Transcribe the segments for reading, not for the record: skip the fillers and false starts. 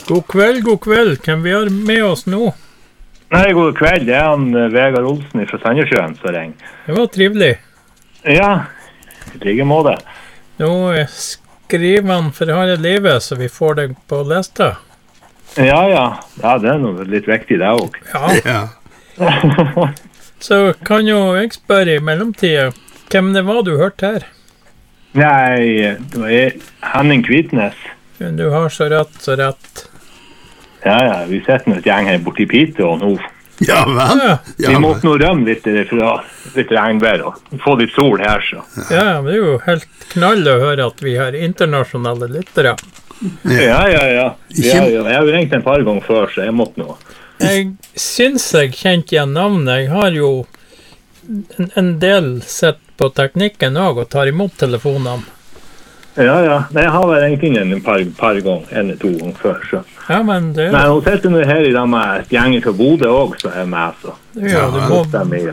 God kveld. Hvem vi har med oss nå? Nei, god kveld. Det han Vegard Olsen fra Sandnessjøen som ringer. Det var trivelig. Ja, i like måte. Nå skriver han for harde livet, så vi får det på lista. Ja, det er noe litt viktig det også. Ja. Så kan jo jeg spørre i mellomtiden, hvem det var du hørte her? Nei, det var Henning Kvitnes. Du har så rett. Ja, vi setter noe gjeng her borte i Pite og nå. Ja, vel? Vi måtte nå rømme litt fra litt regnvær og få litt sol her, så. Ja, det er jo helt knall å høre at vi har internasjonale lyttere. Ja. Jeg har jo ringt en par ganger før, så jeg måtte nå. Jeg synes jeg kjente igjen navnet. Jeg har jo en del sett på teknikken også og tar imot telefonene. Ja. Jeg har vel ringt inn en par ganger, en eller to ganger før, så. Ja, men det... Nei, hun sitter nå her i dag med et gjenger fra Bodø også, så er med, så. Ja, du må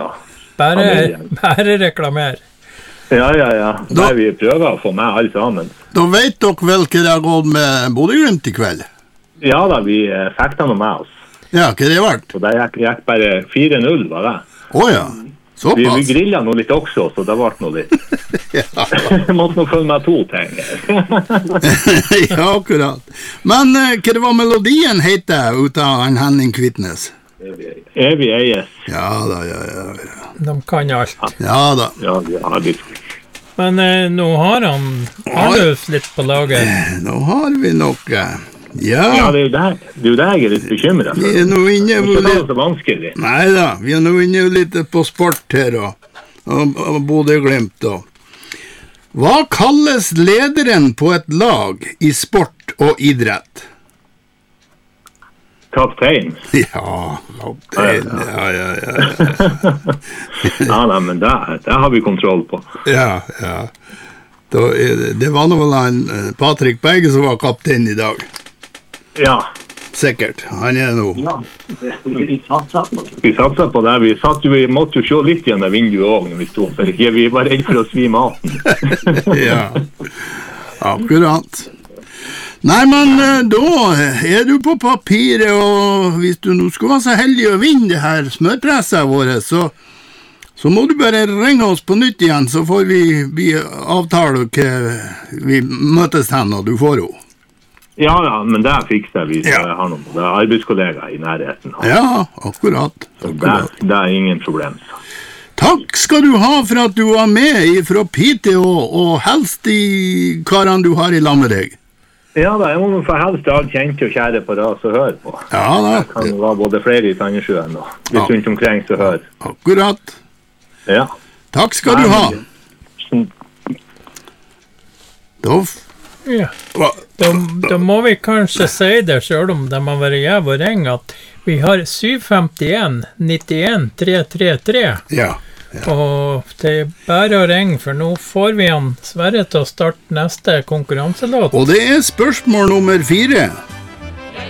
bare reklamere. Ja. Da vi prøver å få med alle sammen. Da vet dere vel hva det har gått med Bodø-Glimt i kveld? Ja da, vi fikk det noe med oss. Ja, hva det har vært? Og det gikk bare 4-0, var det? Ja, såpass. Vi grillet noe litt også, så det ble noe litt. Jeg måtte nå følge med 2 ting. Ja, akkurat. Men hva det var melodien heter ut av Henning Kvitnes? Evig eies. Ja. De kan alt. Ja da. Ja, litt. Men nå har han Arnulf litt på laget. Nå har vi noe. Ja, det er jo det jeg er litt bekymret for. Vi er nå inne det er så vanskelig. Neida, vi er nå inne litt på sport her og Bodø-Glimt da. Hva kalles lederen på et lag i sport og idrett? Kaptein. Ja, kaptein. Ja, men det har vi kontroll på. Ja. Det var nå vel Patrick Berge som var kaptein i dag. Ja. Sikkert, han er nå. Ja, vi satset på det. Vi måtte jo se litt igjen av vinduet også når vi stod, for vi var redd for å svi maten. Ja, akkurat. Nei, men da er du på papiret, og hvis du nå skulle være så heldig å vinne det her smørpresset vårt, så må du bare ringe oss på nytt igjen, så får vi avtale hva vi møtes hen og du får henne. Ja, men det fikser vi. Jeg har noen arbeidskollegaer i nærheten. Ja, akkurat. Det er ingen problem. Takk skal du ha for at du var med fra Pite og helst de karene du har i lag med deg. Ja da, jeg må få helst alle kjente og kjære på ras og høre på. Ja da. Det kan jo være både flere i Sandnessjøen og litt rundt omkring så hør. Akkurat. Ja. Takk skal du ha. Da må vi kanskje si det selv om det må være jæv og ring at vi har 751 91 333. Ja. Og det er bare å ringe, for nå får vi han Sverre til å starte neste konkurranselåt. Og det er spørsmål nummer 4.